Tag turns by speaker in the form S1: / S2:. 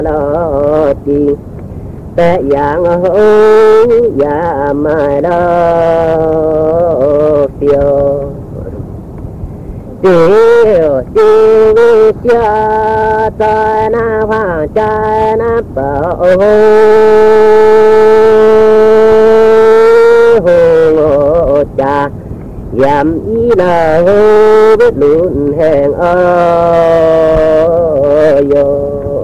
S1: lo chi te yang ho ya mai đó phiêu tiêu tiêu cha ta na hoa cha na bảo hồ cha yam y na biết luôn hẹn ơi